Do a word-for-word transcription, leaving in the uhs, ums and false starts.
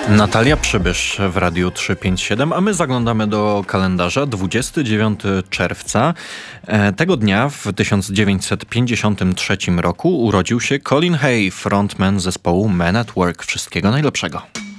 Natalia Przybysz w Radiu trzysta pięćdziesiąt siedem, a my zaglądamy do kalendarza. dwudziestego dziewiątego czerwca tego dnia w tysiąc dziewięćset pięćdziesiątym trzecim roku urodził się Colin Hay, frontman zespołu Men at Work. Wszystkiego najlepszego.